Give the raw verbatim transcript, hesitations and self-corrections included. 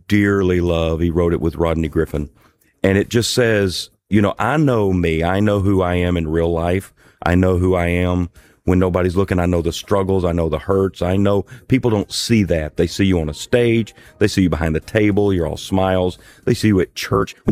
dearly love. He wrote it with Rodney Griffin. And it just says, you know, I know me. I know who I am in real life. I know who I am when nobody's looking. I know the struggles. I know the hurts. I know people don't see that. They see you on a stage. They see you behind the table. You're all smiles. They see you at church.